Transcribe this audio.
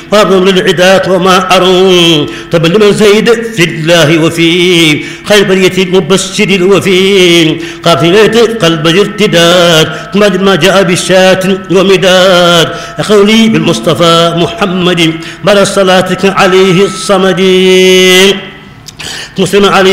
وارض للعداة وما أرون طب لمن زيد في الله وفي خير برية المبشر الوفي قافلة قلب ارتداد ما جاء بالشاة ومداد قولي بالمصطفى محمد بل صلاتك عليه الصمد مسلم عليه